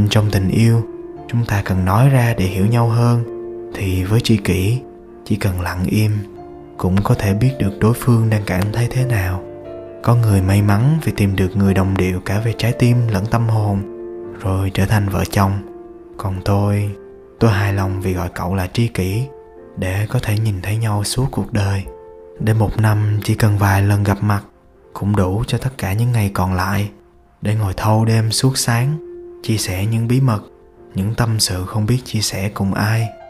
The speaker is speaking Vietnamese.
định trong tình yêu chúng ta cần nói ra để hiểu nhau hơn, thì với tri kỷ chỉ cần lặng im cũng có thể biết được đối phương đang cảm thấy thế nào. Có người may mắn vì tìm được người đồng điệu cả về trái tim lẫn tâm hồn, rồi trở thành vợ chồng. Còn tôi hài lòng vì gọi cậu là tri kỷ, để có thể nhìn thấy nhau suốt cuộc đời. Để một năm chỉ cần vài lần gặp mặt cũng đủ cho tất cả những ngày còn lại, để ngồi thâu đêm suốt sáng, chia sẻ những bí mật, những tâm sự không biết chia sẻ cùng ai.